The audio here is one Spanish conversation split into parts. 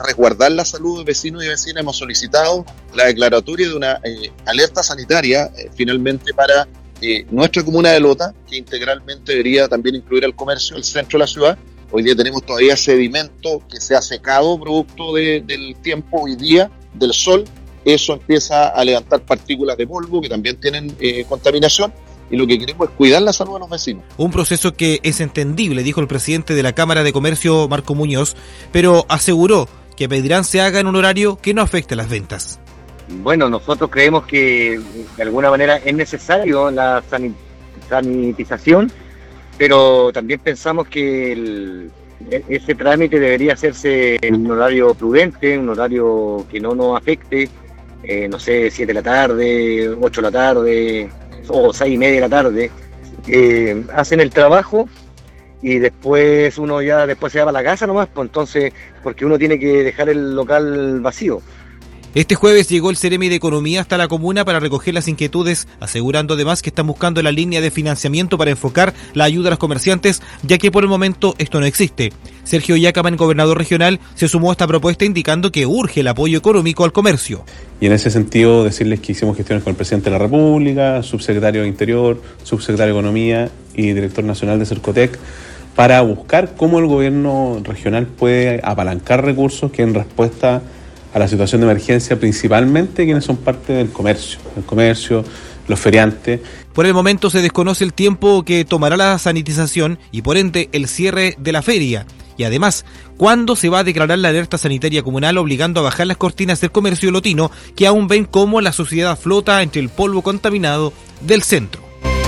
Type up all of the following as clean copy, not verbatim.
resguardar la salud de vecinos y vecinas, hemos solicitado la declaratoria de una alerta sanitaria finalmente para nuestra comuna de Lota, que integralmente debería también incluir al comercio, el centro de la ciudad. Hoy día tenemos todavía sedimento que se ha secado producto del tiempo hoy día, del sol. Eso empieza a levantar partículas de polvo que también tienen contaminación. Y lo que queremos es cuidar la salud de los vecinos. Un proceso que es entendible, dijo el presidente de la Cámara de Comercio, Marco Muñoz, pero aseguró que pedirán se haga en un horario que no afecte las ventas. Bueno, nosotros creemos que de alguna manera es necesario la sanitización, pero también pensamos que ese trámite debería hacerse en un horario prudente, un horario que no nos afecte, 7 de la tarde, 8 de la tarde o 6:30 de la tarde. Hacen el trabajo y después uno ya después se va a la casa nomás, pues entonces, porque uno tiene que dejar el local vacío. Este jueves llegó el Ceremi de Economía hasta la comuna para recoger las inquietudes, asegurando además que están buscando la línea de financiamiento para enfocar la ayuda a los comerciantes, ya que por el momento esto no existe. Sergio Yacaman, gobernador regional, se sumó a esta propuesta indicando que urge el apoyo económico al comercio. Y en ese sentido decirles que hicimos gestiones con el presidente de la República, subsecretario de Interior, subsecretario de Economía y director nacional de Cercotec, para buscar cómo el gobierno regional puede apalancar recursos que en respuesta a la situación de emergencia, principalmente quienes son parte del comercio, los feriantes. Por el momento se desconoce el tiempo que tomará la sanitización y por ende el cierre de la feria. Y además, ¿cuándo se va a declarar la alerta sanitaria comunal obligando a bajar las cortinas del comercio lotino que aún ven cómo la sociedad flota entre el polvo contaminado del centro?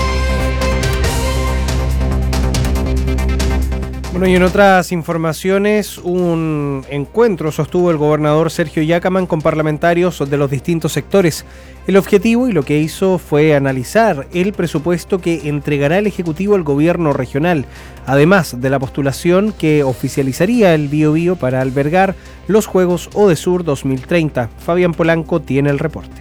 Bueno, y en otras informaciones, un encuentro sostuvo el gobernador Sergio Yacaman con parlamentarios de los distintos sectores. El objetivo y lo que hizo fue analizar el presupuesto que entregará el Ejecutivo al gobierno regional, además de la postulación que oficializaría el Biobío para albergar los Juegos Odesur 2030. Fabián Polanco tiene el reporte.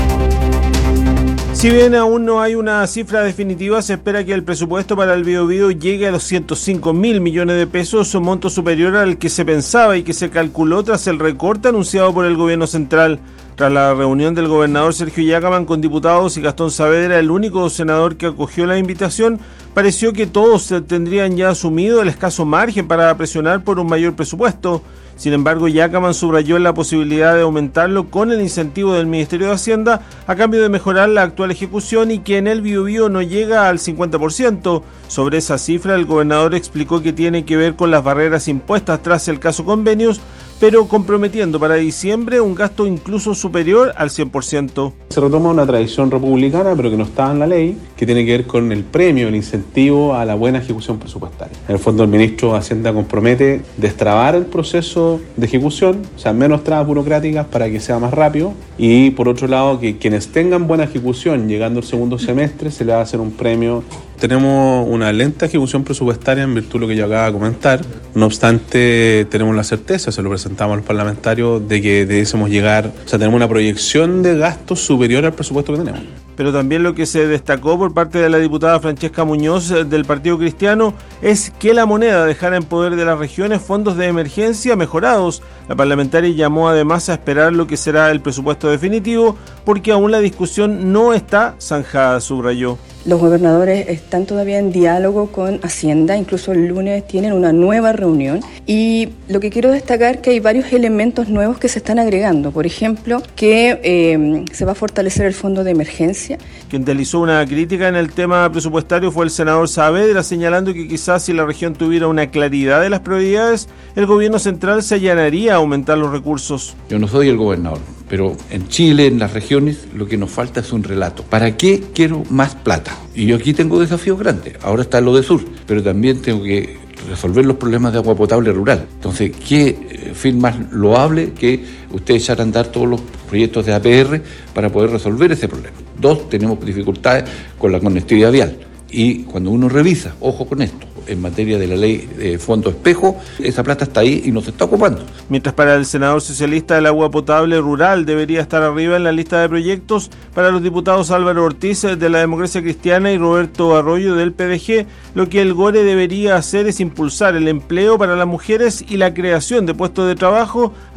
Si bien aún no hay una cifra definitiva, se espera que el presupuesto para el Biobío llegue a los 105.000 millones de pesos, un monto superior al que se pensaba y que se calculó tras el recorte anunciado por el gobierno central. Tras la reunión del gobernador Sergio Yacaman con diputados y Gastón Saavedra, el único senador que acogió la invitación, pareció que todos tendrían ya asumido el escaso margen para presionar por un mayor presupuesto. Sin embargo, Yacaman subrayó la posibilidad de aumentarlo con el incentivo del Ministerio de Hacienda a cambio de mejorar la actual ejecución y que en el Biobío no llega al 50%. Sobre esa cifra, el gobernador explicó que tiene que ver con las barreras impuestas tras el caso Convenios, pero comprometiendo para diciembre un gasto incluso superior al 100%. Se retoma una tradición republicana, pero que no estaba en la ley, que tiene que ver con el premio, el incentivo a la buena ejecución presupuestaria. En el fondo, el ministro de Hacienda compromete destrabar el proceso de ejecución, o sea, menos trabas burocráticas para que sea más rápido, y por otro lado, que quienes tengan buena ejecución llegando al segundo semestre se le va a hacer un premio. Tenemos una lenta ejecución presupuestaria en virtud de lo que yo acabo de comentar. No obstante, tenemos la certeza, se lo presentamos a los parlamentarios, de que debiésemos llegar, o sea, tenemos una proyección de gastos superior al presupuesto que tenemos. Pero también lo que se destacó por parte de la diputada Francesca Muñoz del Partido Cristiano es que la moneda dejara en poder de las regiones fondos de emergencia mejorados. La parlamentaria llamó además a esperar lo que será el presupuesto definitivo porque aún la discusión no está zanjada, subrayó. Los gobernadores están todavía en diálogo con Hacienda, incluso el lunes tienen una nueva reunión y lo que quiero destacar es que hay varios elementos nuevos que se están agregando. Por ejemplo, que se va a fortalecer el fondo de emergencia. Quien deslizó una crítica en el tema presupuestario fue el senador Saavedra, señalando que quizás si la región tuviera una claridad de las prioridades, el gobierno central se allanaría a aumentar los recursos. Yo no soy el gobernador, pero en Chile, en las regiones, lo que nos falta es un relato. ¿Para qué quiero más plata? Y yo aquí tengo desafíos grandes. Ahora está lo de Sur, pero también tengo que resolver los problemas de agua potable rural. Entonces, ¿qué fin más loable que ustedes echar a andar todos los proyectos de APR para poder resolver ese problema? 2, tenemos dificultades con la conectividad vial. Y cuando uno revisa, ojo con esto, en materia de la ley de fondo espejo, esa plata está ahí y no se está ocupando. Mientras para el senador socialista el agua potable rural debería estar arriba en la lista de proyectos, para los diputados Álvaro Ortiz de la Democracia Cristiana y Roberto Arroyo del PDG, lo que el GORE debería hacer es impulsar el empleo para las mujeres y la creación de puestos de trabajo,